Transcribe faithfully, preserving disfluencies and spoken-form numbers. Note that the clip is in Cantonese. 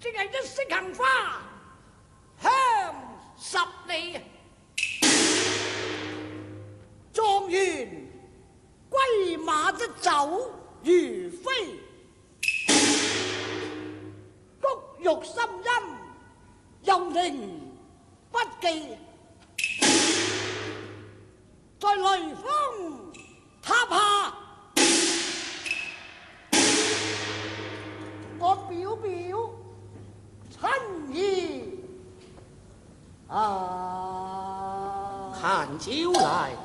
正係一色杏花香十里。狀元歸馬之走如飛，谷玉深陰又凝不記。在雷峰塔下，我表表親意。啊！ 看招來。